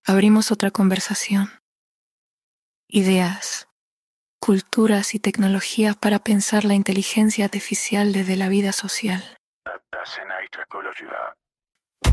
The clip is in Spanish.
Abrimos otra conversación. Ideas, culturas y tecnologías para pensar la inteligencia artificial desde la vida social.